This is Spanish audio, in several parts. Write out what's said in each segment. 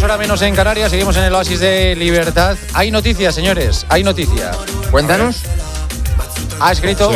hora menos en Canarias, seguimos en el oasis de libertad. Hay noticias, señores, hay noticias. Cuéntanos. Ha escrito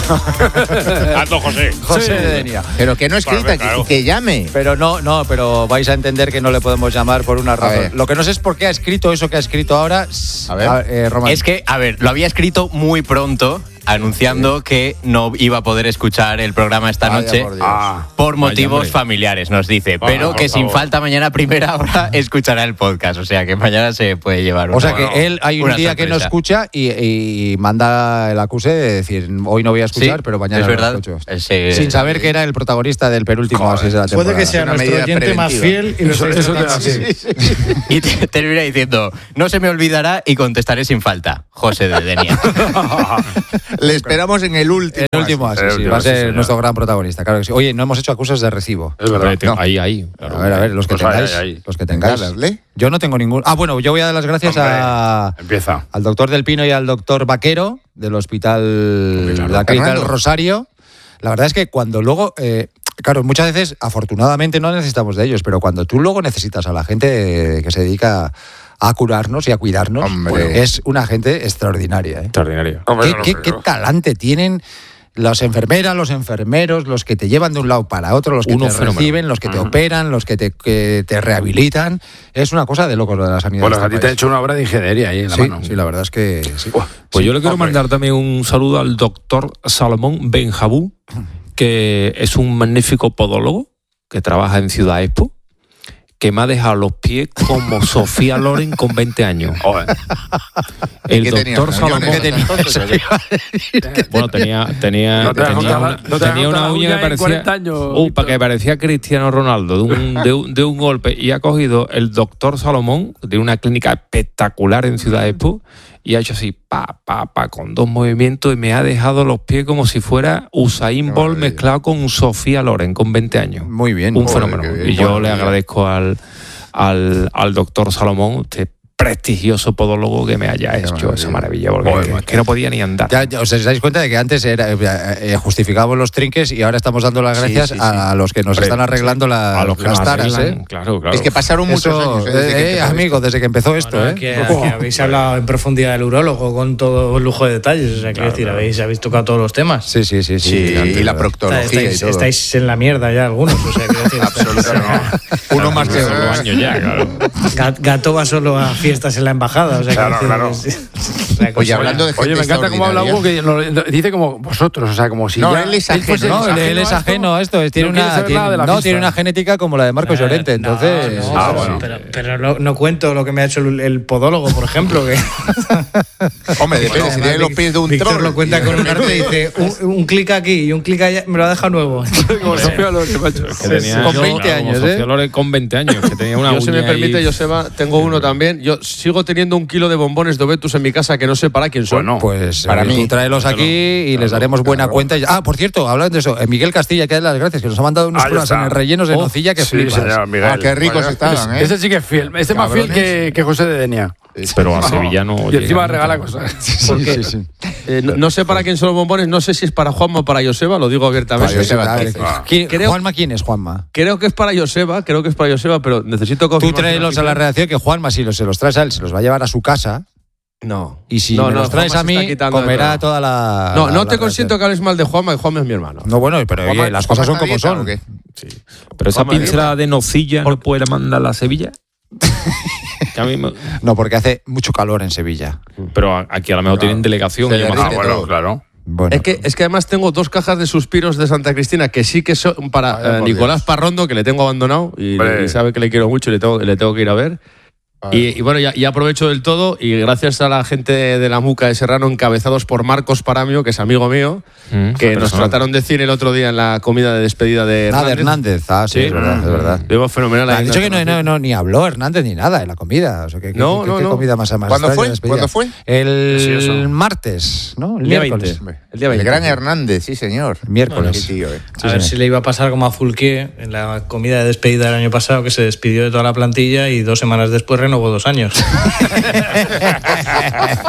José de Denia. Pero que no escrita, que llame. Pero pero vais a entender que no le podemos llamar por una razón. Lo que no sé es por qué ha escrito eso que ha escrito ahora. A ver, Román. Es que, lo había escrito muy pronto, anunciando que no iba a poder escuchar el programa esta noche por motivos familiares, nos dice. Pero que sin falta mañana a primera hora escuchará el podcast. O sea, que mañana se puede llevar una. O sea, que él hay un día sorpresa. Que no escucha y manda el acuse de decir, hoy no voy a escuchar, pero mañana lo escucho. Sin saber que era el protagonista del penúltimo así de la temporada. Puede que sea nuestro oyente más fiel y y termina diciendo, no se me olvidará y contestaré sin falta. José de Denia. Le esperamos en el último. El último así, va a ser nuestro gran protagonista, claro que sí. Oye, no hemos hecho acusos de recibo. Es verdad, no. Ahí. Claro. A ver, los que tengáis. Los que tengáis. Yo no tengo ningún. Bueno, yo voy a dar las gracias al doctor Del Pino y al doctor Vaquero del Hospital de la Clínica del Rosario. La verdad es que cuando luego. Claro, muchas veces, afortunadamente, no necesitamos de ellos, pero cuando tú luego necesitas a la gente que se dedica a curarnos y a cuidarnos, pues es una gente extraordinaria. Extraordinaria. ¿Qué talante tienen las enfermeras, los enfermeros, los que te llevan de un lado para otro, los que te reciben, los que te operan, los que te rehabilitan? Es una cosa de locos lo de la sanidad. Bueno, a ti te han hecho una obra de ingeniería ahí en la mano. Sí, la verdad es que sí. Pues yo le quiero mandar también un saludo al doctor Salomón Benjabú, que es un magnífico podólogo que trabaja en Ciudad Expo, que me ha dejado los pies como Sofía Loren con 20 años. El doctor Salomón. Bueno, tenía una uña que parecía. Para que parecía Cristiano Ronaldo de un golpe. Y ha cogido el doctor Salomón de una clínica espectacular en Ciudad Expo y ha hecho así, con dos movimientos y me ha dejado los pies como si fuera Usain Bolt mezclado con Sofía Loren con 20 años. Muy bien. Un fenómeno. Y yo le agradezco al doctor Salomón, este prestigioso podólogo, que me haya hecho esa maravilla, porque que no podía ni andar. Ya os dais cuenta de que antes justificábamos los trinques y ahora estamos dando las gracias a los que nos están arreglando las taras. Claro. Es que pasaron muchos años. Amigo, desde que empezó esto. Que habéis hablado en profundidad del urólogo con todo lujo de detalles. O sea, quiero decir, habéis tocado todos los temas. Sí. Y la proctología y todo. Estáis en la mierda ya algunos. O sea, quiero decir, absolutamente. Uno más que otro año ya, claro. Gato va solo a fiestas en la embajada. O sea, claro. Oye, hablando de gente me encanta cómo habla Hugo, que dice como vosotros, o sea, como si él es ajeno. Él es ajeno a esto. Tiene una genética como la de Marcos Llorente, entonces. Pero no cuento lo que me ha hecho el podólogo, por ejemplo. Que hombre, depende, si tiene los pies de un troll. Víctor lo cuenta con un arte y dice un clic aquí y un clic allá, me lo ha dejado nuevo. Como Sofía Loren, macho. Con 20 años, Sofía Loren con 20 años, que tenía una uña. Yo, si me permite, Joseba, tengo uno también. Yo sigo teniendo 1 kilo de bombones de Obetus en mi casa que no sé para quién son. Bueno, pues para mí, tráelos aquí y les daremos buena cuenta. Por cierto, hablando de eso, Miguel Castilla, que da las gracias, que nos ha mandado unos pruebas en rellenos de nocilla que flipas. Señor, Miguel. Qué ricos estaban, Ese sí que es fiel. Este es más fiel que José de Denia. Pero a Sevilla no. Y encima regala cosas. Sí. No sé para quién son los bombones, no sé si es para Juanma o para Joseba, lo digo abiertamente. Juanma, ¿quién es Juanma? Creo que es para Joseba, pero necesito confirmar. Tú tráelos a la redacción, que Juanma, si se los traes a él, se los va a llevar a su casa. No. Y si me los traes a mí, comerá toda la. No te consiento que hables mal de Juanma, y Juanma es mi hermano. No, bueno, pero oye, las cosas son como son. Sí. Pero esa pincelada de nocilla no puede mandarla a Sevilla. No, porque hace mucho calor en Sevilla. Pero aquí a lo mejor tienen delegación. Claro. Bueno, es que además tengo 2 cajas de suspiros de Santa Cristina que sí que son para Nicolás Parrondo, que le tengo abandonado y sabe que le quiero mucho y le tengo que ir a ver. Y bueno, ya aprovecho del todo, y gracias a la gente de la Muca de Serrano, encabezados por Marcos Paramio, que es amigo mío, que nos trataron de cine el otro día en la comida de despedida de Hernández. De Hernández, sí, es verdad. Vemos fenomenal. Han dicho que no ni habló Hernández ni nada en la comida. O sea, ¿qué comida más ¿Cuándo fue? El martes, ¿no? El miércoles. El día 20. El gran Hernández, sí, señor. Miércoles. A ver si le iba a pasar como a Fulquier en la comida de despedida del año pasado, que se despidió de toda la plantilla y 2 semanas después renovó 2 años.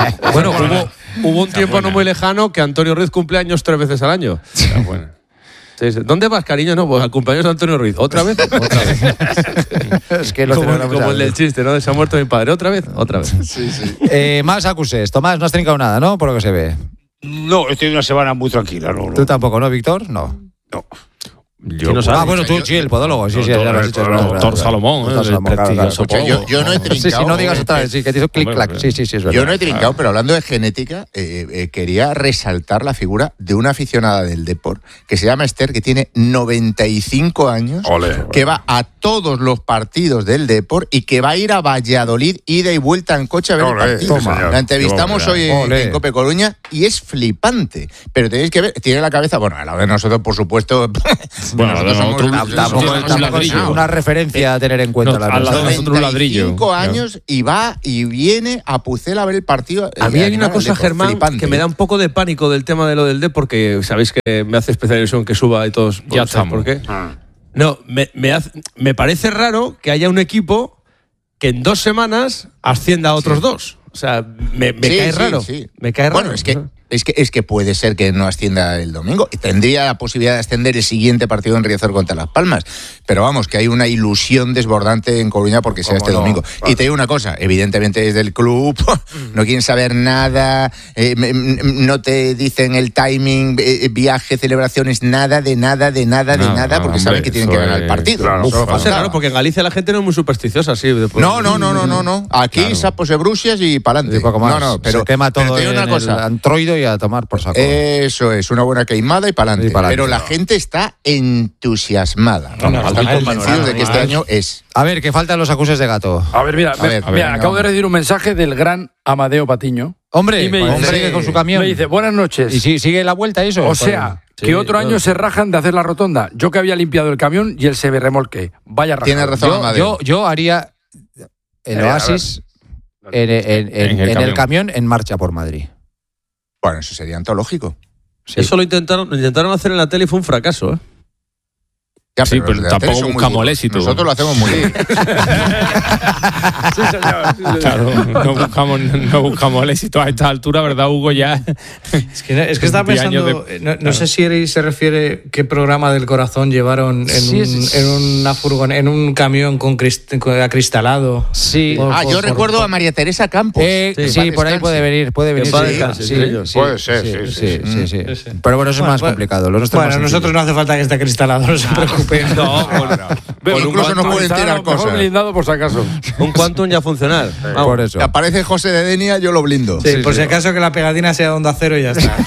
Bueno, hubo un tiempo no muy lejano que Antonio Ruiz cumple años 3 veces al año. Sí. ¿Dónde vas, cariño? No, pues al cumpleaños de Antonio Ruiz. ¿Otra vez? Otra vez. Es que lo como el del chiste, ¿no? Se ha muerto mi padre. ¿Otra vez? Otra vez. Sí. Más acuses. Tomás, no has trincado nada, ¿no? Por lo que se ve. No, estoy una semana muy tranquila. No. ¿Tú tampoco, no, Víctor? No. Yo no sabes. Bueno, tú sí, el podólogo. Sí, ya lo has dicho. Doctor Salomón, Yo no he trincado. Sí, no digas otra vez, sí, que te hizo clic-clac. Sí, es verdad. Yo no he trincado, pero hablando de genética, quería resaltar la figura de una aficionada del Depor que se llama Esther, que tiene 95 años, que va a todos los partidos del Depor y que va a ir a Valladolid, ida y vuelta en coche a ver el partido. La entrevistamos hoy en Cope Coruña y es flipante. Pero tenéis que ver, tiene la cabeza, bueno, a la de nosotros, por supuesto. Bueno, tampoco es una referencia a tener en cuenta. Al lado de nosotros un ladrillo. 5 años y va y viene a Pucela a ver el partido. A mí hay una cosa, Germán, flipante, que me da un poco de pánico del tema de lo del Depor, porque sabéis que me hace especial ilusión que suba y todos. Ya estamos. ¿Por qué? No, me parece raro que haya un equipo que en 2 semanas ascienda a otros 2. O sea, me cae raro. Sí. Me cae raro. Bueno, es que puede ser que no ascienda el domingo. Tendría la posibilidad de ascender el siguiente partido en Riazor contra Las Palmas. Pero vamos, que hay una ilusión desbordante en Coruña porque sea este domingo. Vale. Y te digo una cosa, evidentemente desde el club no quieren saber nada, no te dicen el timing, viaje, celebraciones, nada, porque saben que tienen que ganar el partido. Claro, claro, porque en Galicia la gente no es muy supersticiosa, sí. No. Aquí sapos de brucias y pa'lante. No, pero se quema todo en una cosa. Androido y a tomar por saco. Eso es, una buena queimada y pa'lante. Pero la gente está entusiasmada. Están convencidos de que este año es. A ver, que faltan los acuses de Gato. A ver, mira, acabo de recibir un mensaje del gran Amadeo Patiño. Hombre, y me dice, con su camión. Me dice, buenas noches. ¿Y sigue la vuelta eso? O sea, que otro año se rajan de hacer la rotonda. Yo que había limpiado el camión y él se remolque. Vaya rajada. Tiene razón, Amadeo. Yo haría el Oasis en el camión en marcha por Madrid. Bueno, eso sería antológico. Sí. Eso lo intentaron hacer en la tele y fue un fracaso, ¿eh? Ya, sí, pero tampoco buscamos el éxito. Nosotros lo hacemos muy bien. Sí, señor. Claro, no buscamos el éxito a esta altura, ¿verdad, Hugo? Ya. Es que estaba pensando, no sé si se refiere qué programa del corazón llevaron en una furgoneta, en un camión con acristalado. Sí. Yo recuerdo a María Teresa Campos. Sí, por ahí puede venir. Sí. Puede ser, sí. Pero bueno, eso es más complicado. Bueno, nosotros no hace falta que esté acristalado, no se preocupen. No, incluso nos pueden tirar cosas. Mejor blindado por si acaso. Un Quantum ya funcional. Por eso. Aparece José de Denia, yo lo blindo. Sí, por si acaso que la pegatina sea de Onda Cero y ya está.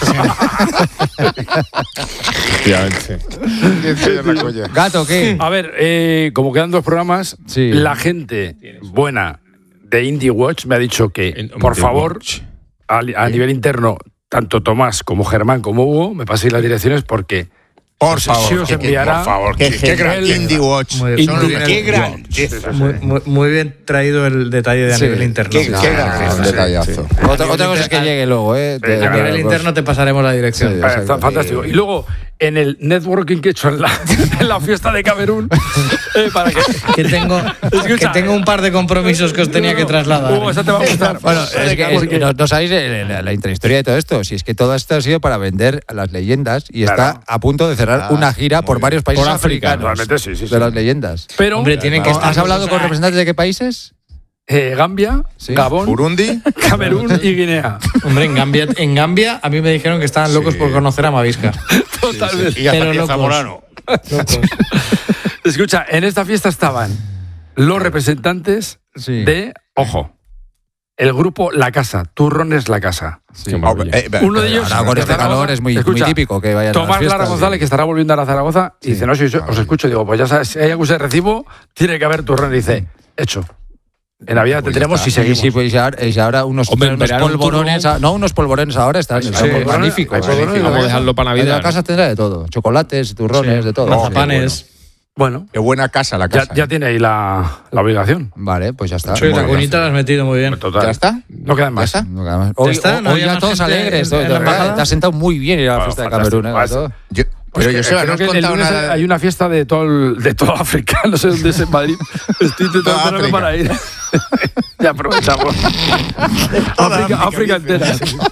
Gato, ¿qué? A ver, como quedan 2 programas, la gente buena de Indie Watch me ha dicho que, por favor, a nivel interno, tanto Tomás como Germán como Hugo, me paséis las direcciones porque... Por favor, si os enviará, por favor, qué gran Indie Watch. Qué gran. Muy bien traído el detalle de a nivel interno. Qué gran detallazo. Otra cosa es que llegue luego, ¿eh? A nivel interno te pasaremos la dirección. Fantástico. Y luego, en el networking que he hecho en la fiesta de Camerún, para que tengo un par de compromisos que os tenía que trasladar. Esa te va a gustar. Bueno, es que no sabéis la intrahistoria de todo esto. Si es que todo esto ha sido para vender a las leyendas y está a punto de cerrar una gira por varios países africanos. Realmente sí. De las leyendas. Pero, hombre, tienen que estar. ¿Has hablado con representantes de qué países? Gambia, Gabón, Burundi, Camerún y Guinea. Hombre, en Gambia a mí me dijeron que estaban locos por conocer a Mavisca. Totalmente. Y a Zamorano. Escucha, en esta fiesta estaban los representantes de, ojo, el grupo La Casa, Turrones La Casa. Sí, uno de ellos, ahora con este calor es muy típico que vayan Tomás a las fiestas, Lara González, que estará volviendo a la Zaragoza, y dice, no, si os escucho, digo, pues ya sabes, si hay acuse de recibo, tiene que haber turrones. Dice, hecho. En Navidad tendremos si seguimos. Sí, pues y ahora unos polvorones. Unos polvorones ahora están magníficos. Vamos a dejarlo para Navidad. La casa tendrá de todo. Chocolates, turrones, de todo. Mazapanes. Bueno. Qué buena casa la casa. Ya tiene ahí la obligación. Vale, pues ya está. Sí, la cunita la has metido muy bien. Total. ¿Ya está? No quedan más. ¿Ya está? Hoy ya todos alegres. Te has sentado muy bien ir a la fiesta de Camerún. Pero yo creo que el lunes hay una fiesta de todo África, no sé dónde es en Madrid. Estoy intentando para ir. Ya aprovechamos. África entera.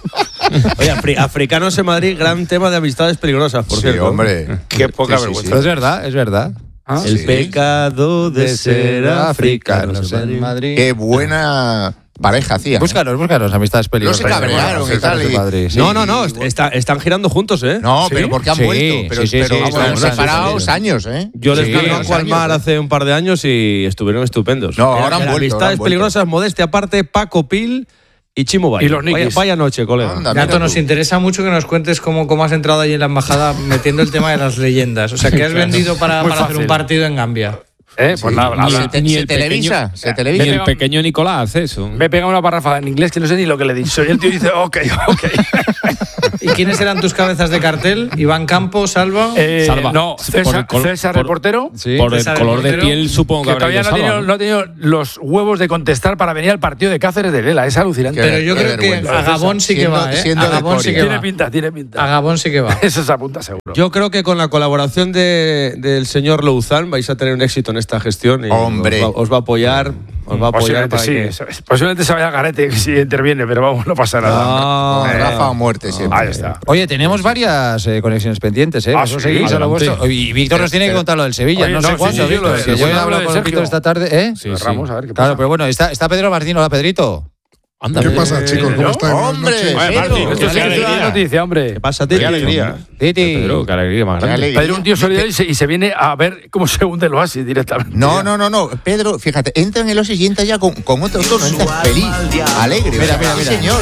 Oye, Africanos en Madrid, gran tema de amistades peligrosas, por cierto. Sí, hombre. Qué poca vergüenza. Pero es verdad, es verdad. El pecado de ser africanos en Madrid. Qué buena pareja hacía. Búscanos, amistades peligrosas. No se cabrearon y tal. Madrid, sí. No, están girando juntos, ¿eh? No, pero porque han vuelto. Pero están separados años, ¿eh? Yo les conozco al mar hace un par de años y estuvieron estupendos. No, ahora han vuelto. Amistades peligrosas, modestia aparte, Paco Pil y Chimo Valle. Y los niquis. Vaya noche, colega. Gato, nos interesa mucho que nos cuentes cómo has entrado ahí en la embajada metiendo el tema de las leyendas. O sea, ¿qué has vendido para hacer un partido en Gambia? Pues nada, ¿Se televisa? Ni el pequeño Nicolás hace eso. Me pega una parrafada en inglés que no sé ni lo que le he dicho. Y el tío dice, ok. ¿Y quiénes eran tus cabezas de cartel? ¿Iván Campos, Salva? Salva. No, César reportero. Sí, por el color de piel, supongo que todavía no ha tenido los huevos de contestar para venir al partido de Cáceres de Lela. Es alucinante. Pero yo creo que a Gabón sí que va, ¿eh? A Gabón sí que va. Tiene pinta. A Gabón sí que va. Eso se apunta seguro. Yo creo que con la colaboración del señor Louzán vais a tener un éxito en esta gestión. Y hombre. Os va a apoyar. Posiblemente sí. Posiblemente se vaya a garete si interviene, pero vamos, no pasa nada. Con Rafa o muerte siempre. Ahí está. Oye, tenemos varias conexiones pendientes, ¿eh? ¿Sí? Seguís a lo vuestro. Y Víctor nos tiene que contar lo del Sevilla. Oye, no sé cuándo, Víctor. Yo he hablado con Víctor esta tarde, ¿eh? Vamos a ver qué pasa. Claro, pero bueno, está Pedro Martín. Hola, Pedrito. Anda, ¿qué pasa, chicos? ¿Cómo estáis? ¡Hombre! Martín, esto es una noticia, hombre. ¿Qué pasa, Titi? Qué alegría. Titi. Pedro, qué alegría más grande. Pedro, un tío solidario y se viene a ver cómo se hunde el Oasis directamente. No. Pedro, fíjate, entra en el Oasis y entra ya con otro tono. Entra feliz, alegre. Mira. Sí, señor.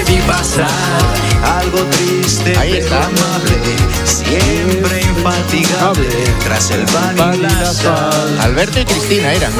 Ahí está. Siempre infatigable tras el pan y la sal. Alberto y Cristina eran, ¿no?